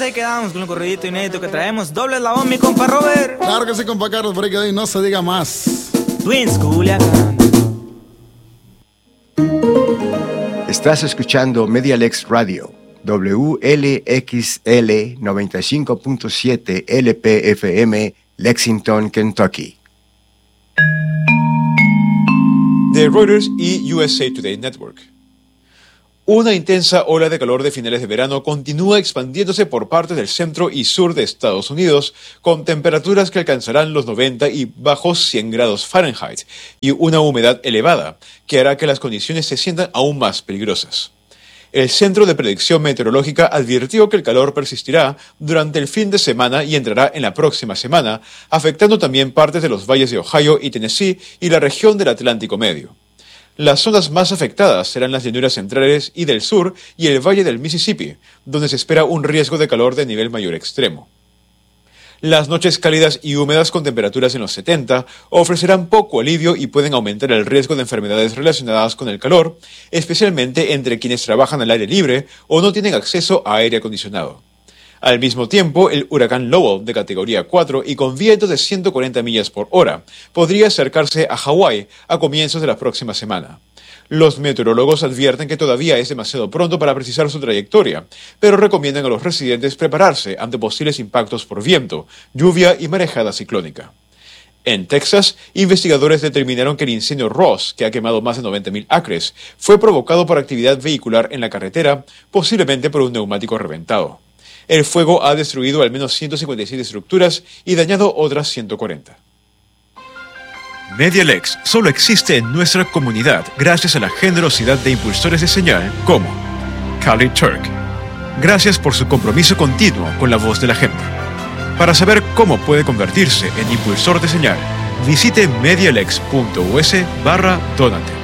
ahí quedamos con el corridito inédito que traemos. Doble eslabón, mi compa Robert. Claro que sí, compa Carlos, por ahí que hoy no se diga más. Twins, Culiacán. Estás escuchando Medialex Radio, WLXL 95.7 LPFM, Lexington, Kentucky. De Reuters y USA Today Network. Una intensa ola de calor de finales de verano continúa expandiéndose por partes del centro y sur de Estados Unidos, con temperaturas que alcanzarán los 90 y bajos 100 grados Fahrenheit, y una humedad elevada, que hará que las condiciones se sientan aún más peligrosas. El Centro de Predicción Meteorológica advirtió que el calor persistirá durante el fin de semana y entrará en la próxima semana, afectando también partes de los valles de Ohio y Tennessee y la región del Atlántico Medio. Las zonas más afectadas serán las llanuras centrales y del sur y el valle del Mississippi, donde se espera un riesgo de calor de nivel mayor extremo. Las noches cálidas y húmedas con temperaturas en los 70 ofrecerán poco alivio y pueden aumentar el riesgo de enfermedades relacionadas con el calor, especialmente entre quienes trabajan al aire libre o no tienen acceso a aire acondicionado. Al mismo tiempo, el huracán Lowell, de categoría 4 y con vientos de 140 millas por hora, podría acercarse a Hawái a comienzos de la próxima semana. Los meteorólogos advierten que todavía es demasiado pronto para precisar su trayectoria, pero recomiendan a los residentes prepararse ante posibles impactos por viento, lluvia y marejada ciclónica. En Texas, investigadores determinaron que el incendio Ross, que ha quemado más de 90.000 acres, fue provocado por actividad vehicular en la carretera, posiblemente por un neumático reventado. El fuego ha destruido al menos 157 estructuras y dañado otras 140. Medialex solo existe en nuestra comunidad gracias a la generosidad de impulsores de señal como Khalid Turk. Gracias por su compromiso continuo con la voz de la gente. Para saber cómo puede convertirse en impulsor de señal, visite medialex.us/donate.